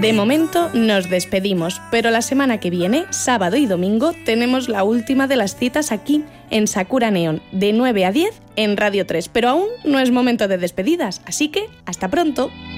De momento nos despedimos, pero la semana que viene, sábado y domingo, tenemos la última de las citas aquí, en Sakura Neon, de 9 a 10 en Radio 3. Pero aún no es momento de despedidas, así que hasta pronto.